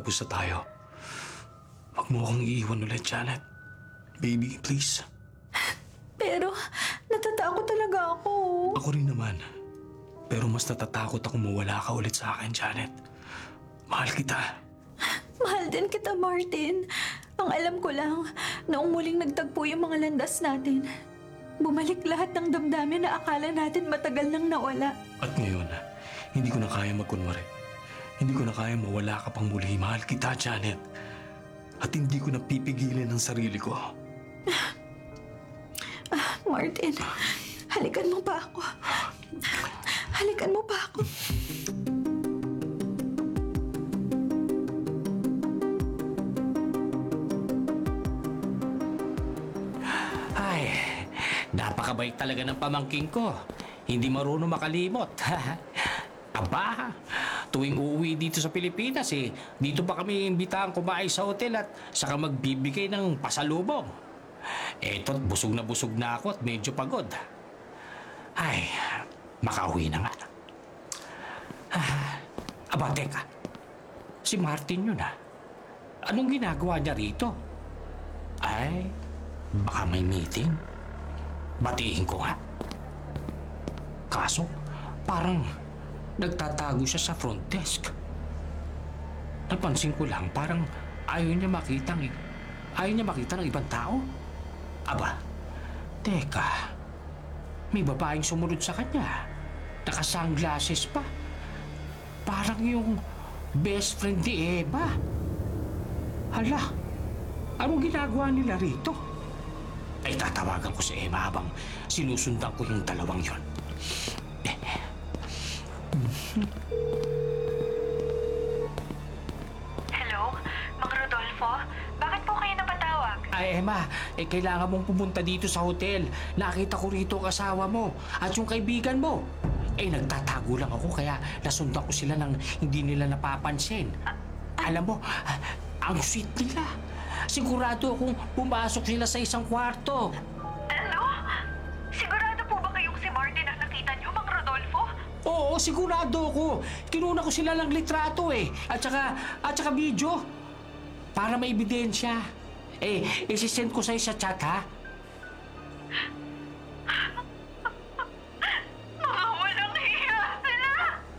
magtagos na tayo. Huwag mo akong iiwan ulit, Janet. Baby, please. Pero, natatakot talaga ako. Ako rin naman. Pero mas natatakot ako mawala ka ulit sa akin, Janet. Mahal kita. Mahal din kita, Martin. Ang alam ko lang, noong muling nagtagpo yung mga landas natin, bumalik lahat ng damdamin na akala natin matagal nang nawala. At ngayon, hindi ko na kaya magkunwari. Hindi ko na kaya mawala ka pang muli. Mahal kita, Janet. At hindi ko na pipigilin ang sarili ko. Martin, halikan mo pa ako. Halikan mo pa ako. Ay, napakabait talaga ng pamangking ko. Hindi marunong makalimot. Aba, tuwing uuwi dito sa Pilipinas dito pa kami imbitahan kumain sa hotel at saka magbibigay ng pasalubong. Eto't busog na ako at medyo pagod. Ay, makauwi na nga. Aba, teka. Si Martin yun Anong ginagawa niya rito? Ay, baka may meeting. Batiin ko nga. Kaso, parang nagtatago siya sa front desk. Napansin ko lang, parang ayaw niya makita ng ibang tao. Aba, teka. May babaeng sumunod sa kanya. Naka-sunglasses pa. Parang yung best friend ni Eva. Hala, anong ginagawa nila rito? Ay, tatawagan ko si Eva habang sinusundan ko yung dalawang yon. Hello, Mang Rodolfo? Bakit po kayo napatawag? Ay, Emma, kailangan mong pumunta dito sa hotel. Nakita ko rito ang asawa mo at yung kaibigan mo. Nagtatago lang ako kaya nasundan ko sila nang hindi nila napapansin. Alam mo, ang sweet nila. Sigurado akong pumasok sila sa isang kwarto. Ano? Sigurado po ba kayong si Martin ang nakita niyo, Mang Rodolfo? Oo, sigurado ako. Kinuna ko sila ng litrato At saka video. Para may ebidensya. Isisend ko sa'yo sa chat, ha?